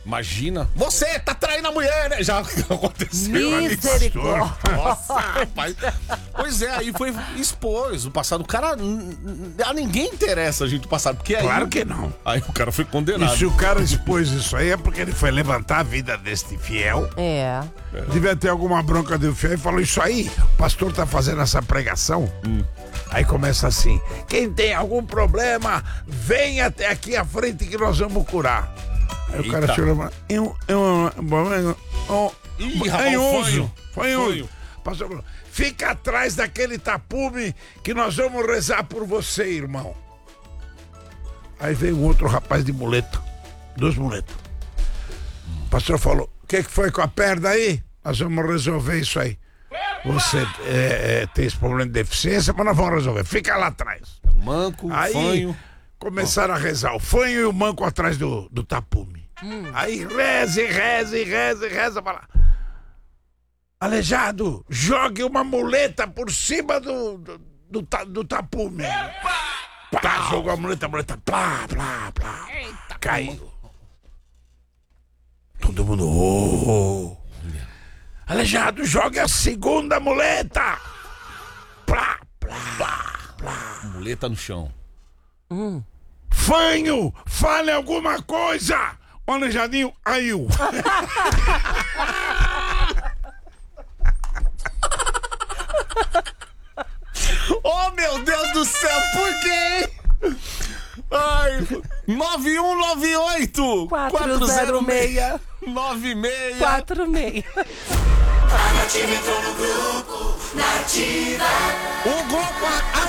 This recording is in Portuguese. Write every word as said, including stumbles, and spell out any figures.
Imagina. Você tá traindo a mulher, né? Já aconteceu. Misericórdia. Nossa, rapaz. Pois é, aí foi expôs o passado. O cara, a ninguém interessa a gente o passado. Porque aí, Claro que não. Aí o cara foi condenado. E se o cara expôs isso aí é porque ele foi levantar a vida deste fiel. É. Devia ter alguma bronca do fiel e falou: isso aí, o pastor tá fazendo essa pregação. Hum. Aí começa assim: quem tem algum problema, vem até aqui à frente que nós vamos curar. Aí Eita. O cara chegou e falou: eu, eu, eu, eu, Ih, rapaz, fanhoso, fanhoso. Pastor falou: fica atrás daquele tapume que nós vamos rezar por você, irmão. Aí veio um outro rapaz de muleta, duas muletas. O pastor falou: o que, que foi com a perna aí? Nós vamos resolver isso aí. Você é, é, tem esse problema de deficiência, mas nós vamos resolver. Fica lá atrás. Manco, aí, fanho. Começaram oh. a rezar, o fanho e o manco atrás do, do tapume. Hum. Aí reza, e reza, e reza, e reza pra lá. Aleijado, jogue uma muleta por cima do, do, do, do tapume. Pá, jogou a muleta, a muleta, plá, plá, plá. Eita, caiu. Todo mundo, oh. Aleijado, jogue a segunda muleta. Plá, plá, plá, plá. Muleta no chão. Hum. Fanho, fale alguma coisa. O aleijadinho caiu. Oh, meu Deus do céu, por quê? Ai, nove um nove oito quatro zero seis nove seis quatro seis. A Nativa entrou no grupo Nativa. O grupo